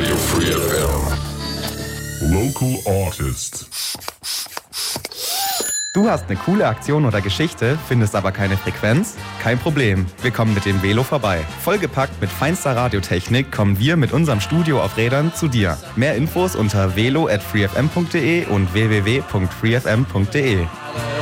Radio Free FM. Local Artist. Du hast eine coole Aktion oder Geschichte, findest aber keine Frequenz? Kein Problem, wir kommen mit dem Velo vorbei. Vollgepackt mit feinster Radiotechnik kommen wir mit unserem Studio auf Rädern zu dir. Mehr Infos unter velo@freefm.de und www.freefm.de.